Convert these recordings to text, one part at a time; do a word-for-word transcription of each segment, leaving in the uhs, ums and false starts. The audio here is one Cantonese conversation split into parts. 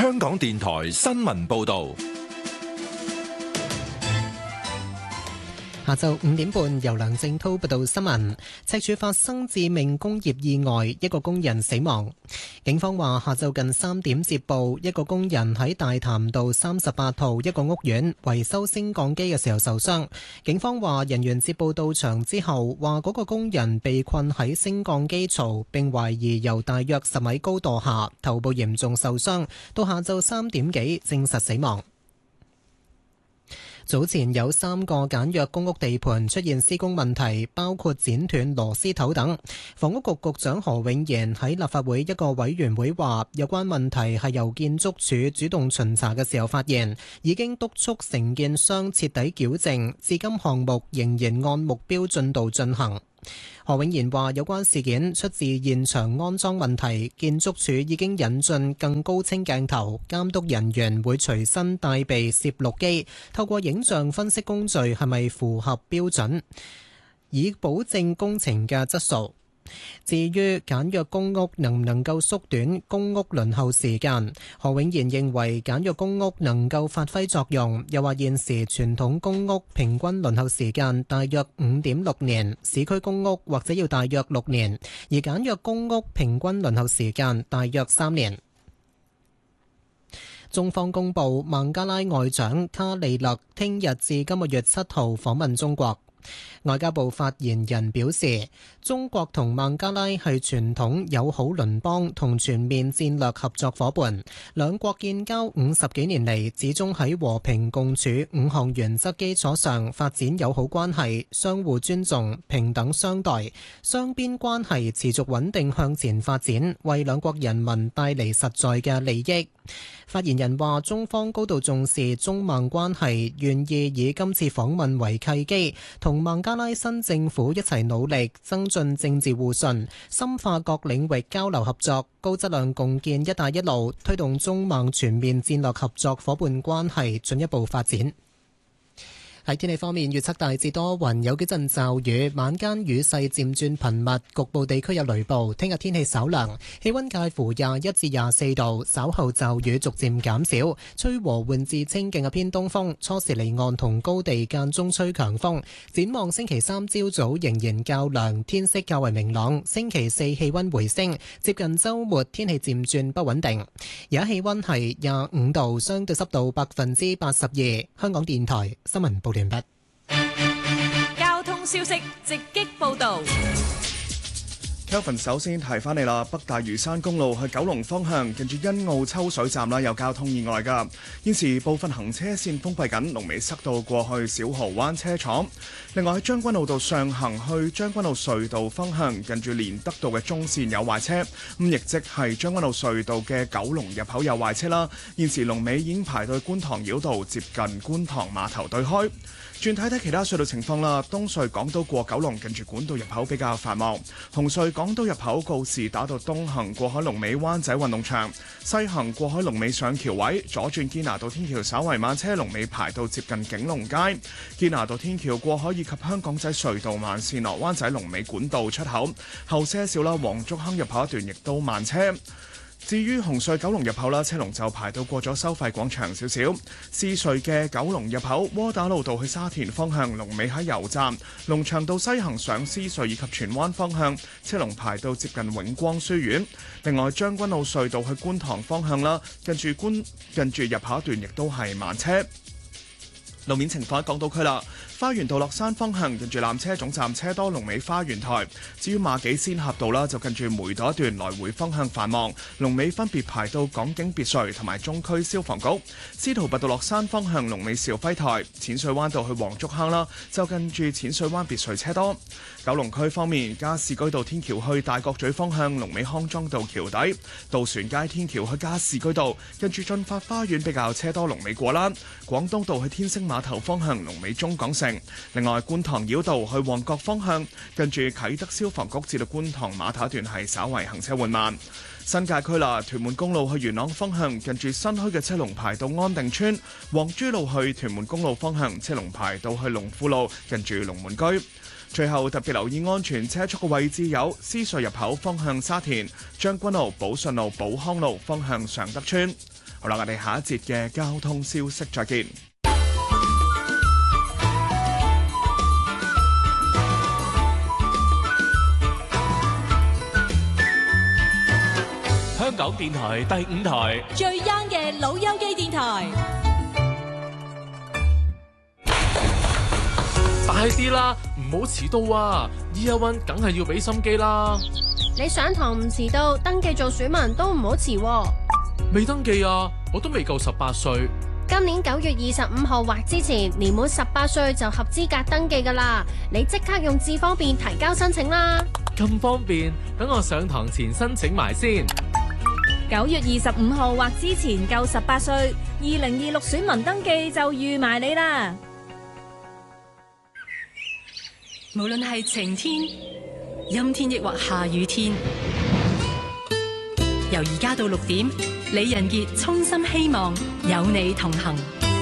香港電台新聞報道。 下晝五點半，由梁正滔報道新聞。赤柱發生致命工業意外，一個工人死亡。警方話，下晝近三點接報，一個工人喺大潭道三十八號一個屋苑維修升降機嘅時候受傷。警方話，人員接報到場之後，話嗰個工人被困喺升降機槽，並懷疑由大約十米高墮下，頭部嚴重受傷。到下晝三點幾，證實死亡。早前有三個簡約公屋地盤出現施工問題，包括剪斷螺絲頭等。房屋局局長何永賢喺立法會一個委員會話，有關問題係由建築署主動巡查嘅時候發現，已經督促承建商徹底矯正，至今項目仍然按目標進度進行。何永賢話，有關事件出自現場安裝問題，建築署已經引進更高清鏡頭，監督人員會隨身帶備攝錄機，透過影像分析工序係咪符合標準，以保證工程嘅質素。至於簡約公屋能唔能夠縮短公屋輪候時間，何永賢認為簡約公屋能夠發揮作用，又話現時傳統公屋平均輪候時間大約五點六年，市區公屋或者要大約六年，而簡約公屋平均輪候時間大約三年。中方公布孟加拉外長卡利勒聽日至今個月七號訪問中國。外交部發言人表示，中國同孟加拉係傳統友好鄰邦同全面戰略合作夥伴，兩國建交五十幾年嚟，始終喺和平共處五項原則基礎上發展友好關係，相互尊重、平等相待，雙邊關係持續穩定向前發展，為兩國人民帶嚟實在嘅利益。發言人話，中方高度重視中孟關係，願意以今次訪問為契機，同孟加拉新政府一齊努力，增進政治互信，深化各領域交流合作，高質量共建一帶一路，推動中孟全面戰略合作夥伴關係進一步發展。喺天氣方面，預測大致多雲，有幾陣驟雨，晚間雨勢漸轉頻密，局部地區有雷暴。聽日天氣稍涼，氣溫介乎廿一至廿四度，稍後驟雨逐漸減少，吹和緩至清勁嘅偏東風，初時離岸同高地間中吹強風。展望星期三朝早仍然較涼，天色較為明朗。星期四氣溫回升，接近週末天氣漸轉不穩定。而家氣溫係廿五度，相對濕度百分之八十二。香港電台新聞報完畢。 交通消息直擊報道。 Kelvin 首先提翻你啦，北大嶼山公路去九龍方向，近住欣澳抽水站啦，有交通意外㗎。現時部分行車線封閉緊，龍尾塞到過去小蠔灣車廠。另外喺將軍澳道上行去將軍澳隧道方向，近住連德道嘅中線有壞車，咁亦即係將軍澳隧道嘅九龍入口有壞車啦。現時龍尾已經排到觀塘繞道，接近觀塘碼頭對開。轉睇睇其他隧道情況啦，東隧港島過九龍近住管道入口比較繁忙，紅隧港島入口告士打道東行過海龍尾灣仔運動場，西行過海龍尾上橋位，左轉堅拿道天橋稍為慢車，龍尾排到接近景隆街，堅拿道天橋過海以及香港仔隧道慢線落灣仔龍尾管道出口，後些少啦，黃竹坑入口一段亦都慢車。至於紅隧九龍入口啦，車龍就排到過咗收費廣場少少。獅隧嘅九龍入口，窩打老道去沙田方向，龍尾喺油站；龍翔道西行上獅隧以及荃灣方向，車龍排到接近永光書院。另外將軍澳隧道去觀塘方向啦，近住觀近住入口一段亦都係慢車。路面情況喺港島區啦，花園道落山方向近住纜車總站車多，龍尾花園台。至於馬己仙峽道啦，就近住梅道一段來回方向繁忙，龍尾分別排到港景別墅同埋中區消防局。司徒拔道落山方向龍尾兆輝台，淺水灣道去黃竹坑啦，就近住淺水灣別墅車多。九龍區方面，加士居道天橋去大角咀方向龍尾康莊道橋底，渡船街天橋去加士居道近住進發花園比較車多，龍尾過欄。廣東道去天星碼頭方向龍尾中港城。另外觀塘繞道去旺角方向近住啟德消防局至到觀塘碼頭一段係稍為行車緩慢。新界區啦，屯門公路去元朗方向近住新墟嘅車龍排到安定村，黃珠路去屯門公路方向車龍排到去龍富路近住龍門居。最後特別留意安全車速嘅位置有獅隧入口方向沙田、將軍澳、寶順路、寶康路方向尚德村。 好啦，我哋下一節嘅交通消息再見。 香港電台第五台最 young 嘅老友記電台， 快啲啦，唔好遲到啊 ！Year One 梗係要俾心機啦。 你上堂唔遲到，登記做選民都唔好遲喎。 未登記啊，我都未夠十八歲。 今年九月二十五號或之前，年滿十八歲就合資格登記噶啦。你即刻用智方便提交申請啦。 咁方便，等我上堂前申請埋先。 九月二十五號或之前夠十八歲，二零二六選民登記就預埋你啦。 無論係晴天、陰天抑或下雨天，由而家到六點，李仁傑衷心希望有你同行。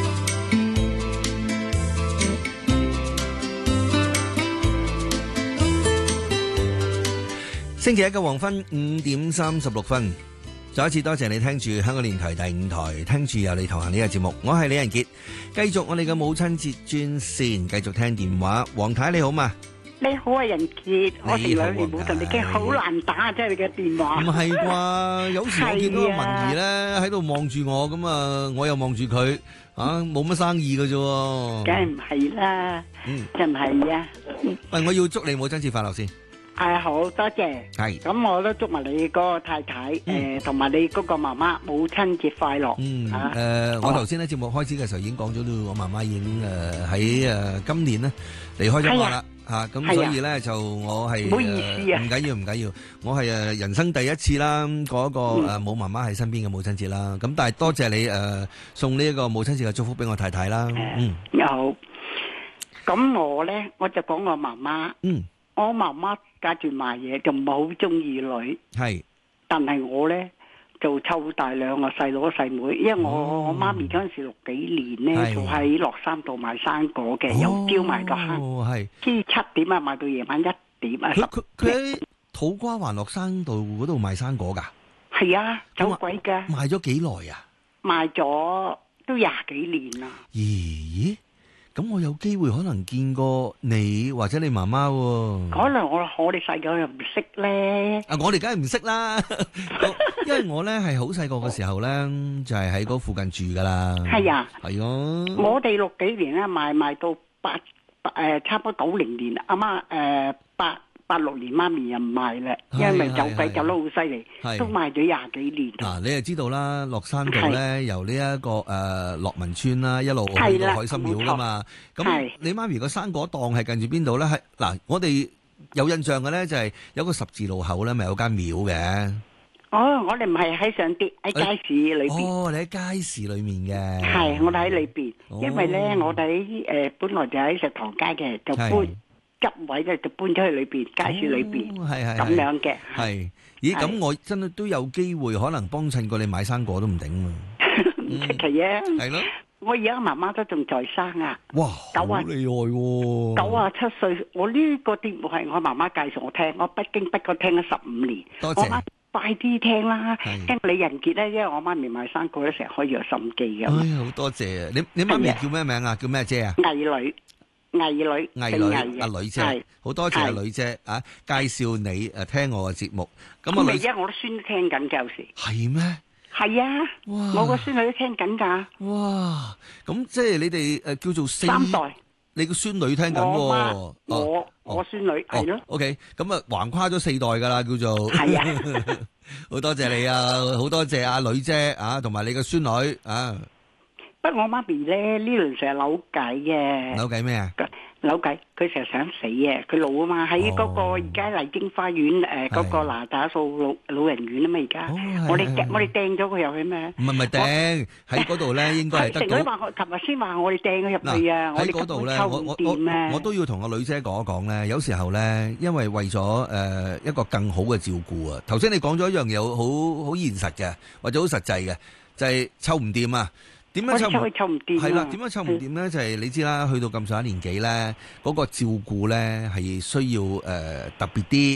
星期一嘅黃昏五點三十六分。再一次多謝你聽住香港電台第五台，聽住有你同行呢個節目，我係李仁傑。繼續我哋嘅母親節專線，繼續聽電話。黃太你好嘛？ 你好啊，仁傑，我成兩年冇同你傾，好難打啊！真係你嘅電話。 唔係啩？有時我見到個文儀咧喺度望住我，咁啊，我又望住佢，啊，冇乜生意㗎啫。 梗係唔係啦，嗯，真係啊。 喂，我要祝你母親節快樂先。 係好多謝，係咁我都祝埋你嗰個太太，誒，同埋你嗰個媽媽母親節快樂。 嗯，誒，我頭先喺節目開始嘅時候已經講咗啦，我媽媽已經誒喺誒今年咧離開咗我啦，吓咁所以咧就我係唔好意思啊，唔緊要唔緊要，我係誒人生第一次啦，嗰個誒冇媽媽喺身邊嘅母親節啦，咁但係多謝你誒送呢一個母親節嘅祝福俾我太太啦。嗯， 好，咁我咧我就講我媽媽，嗯。我媽媽家住賣嘢，就唔係好中意女，係，但係我咧就湊大兩個細佬細妹，因為我、哦、我媽咪嗰陣時六幾年咧，就喺落山道賣生果嘅，又招埋個坑，係，即係七點啊賣到夜晚一點啊。佢佢佢喺土瓜灣落山道嗰度賣生果噶？ 係啊，走鬼噶。 賣咗幾耐啊？ 賣咗都廿幾年啦。 咦？咁我有機會可能見過你或者你媽媽喎。 可能我我哋細個又唔識咧。 啊，我哋梗係唔識啦，因為我咧係好細個嘅時候咧，就係喺嗰附近住噶啦。係啊，係啊。 我哋六幾年咧賣賣到八八誒，差唔多九零年，阿媽誒八。八六年媽咪又唔賣啦，因為走鬼走得好犀利，都賣咗廿幾年。 嗱，你就知道啦，落山道咧，由呢一個誒樂民村啦，一路去到海心廟噶嘛。咁你媽咪個生果檔係近住邊度咧？係嗱，我哋有印象嘅咧，就係有個十字路口咧，咪有間廟嘅。 哦，我哋唔係喺上啲喺街市裏邊。 哦，你喺街市裏面嘅。 係，我哋喺裏邊，因為咧，我哋喺誒本來就喺石塘街嘅，就搬。急位咧就搬咗去裏邊街市裏邊，係係咁樣嘅。係， 咦？咁我真係都有機會可能幫襯過你買生果都唔定啊！ 唔出奇啊！ 係咯， 我而家媽媽都仲在生啊！ 哇，好厲害喎！ 九啊七歲，我呢個節目係我媽媽介紹我聽，我不經不覺聽咗十五年。 多謝， 我媽快啲聽啦！聽李仁傑咧，因為我媽咪賣生果咧，成日開藥心機嘅。 哎呀，好多謝啊！你你媽咪叫咩名啊？叫咩姐啊？ 藝女。藝女， 藝女，阿女姐，好多謝阿女姐啊！介紹你誒聽我嘅節目，咁啊， 而家我都孫都聽緊嘅，有時係咩？ 係啊，我個孫女都聽緊噶。 哇！咁即係你哋誒叫做三代， 你個孫女聽緊喎。 我我我孫女係咯。 OK，咁啊橫跨咗四代噶啦，叫做係啊。好多謝你啊！好多謝阿女姐啊，同埋你個孫女啊。 不過我媽咪咧呢輪成日扭計嘅， 扭計咩啊？ 扭計，佢成日想死嘅，佢老啊嘛，喺嗰個而家麗晶花園誒嗰個嗱打素老老人院啊嘛，而家我哋我哋掟咗佢入去咩？ 唔係唔係掟，喺嗰度咧應該係得到。成日話我琴日先話我哋掟佢入去啊，我哋嗰度咧，我我我我都要同個女姐講一講咧。有時候咧，因為為咗誒一個更好嘅照顧啊，頭先你講咗一樣嘢好好現實嘅，或者好實際嘅，就係湊唔掂啊！點樣湊唔掂？ 係啦，點樣湊唔掂咧？就係你知啦，去到咁上下年紀咧，嗰個照顧咧係需要誒特別啲，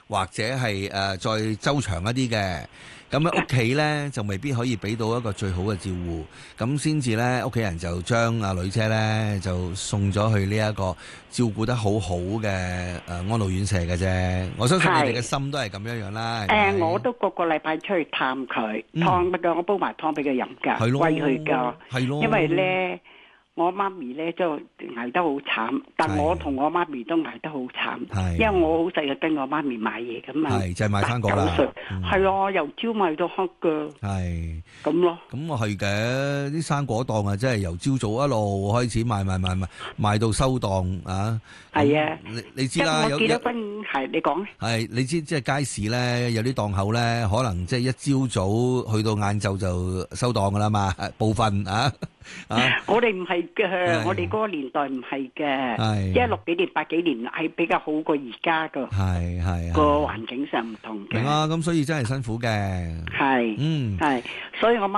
或者係誒、呃、再周長一啲嘅。咁喺屋企咧就未必可以俾到一個最好嘅照顧，咁先至咧屋企人就將阿女車咧就送咗去呢一個照顧得好好嘅誒安老院舍嘅啫。我相信你哋嘅心都係咁樣樣啦。誒、呃， 我都個個禮拜出去探佢，湯乜嘅，我煲埋湯俾佢飲㗎，餵佢㗎。係咯，因為咧。我媽咪咧就捱得好慘，但我同我媽咪都捱得好慘，因為我好細就跟我媽咪買嘢咁啊， 係就係買生果啦， 係咯，由朝買到黑噶，係咁咯。咁啊係嘅，啲生果檔啊，真係由朝早一路開始賣賣賣賣賣到收檔啊！係啊，你你知啦，有幾多分係你講？係你知即係街市咧，有啲檔口咧，可能即係一朝早去到晏晝就收檔噶啦嘛，部分啊。啊！我哋唔係嘅，我哋嗰個年代唔係嘅，即係六幾年、八幾年係比較好過而家噶，係係個環境上唔同嘅。明啊，咁所以真係辛苦嘅。係，嗯，係，所以我媽。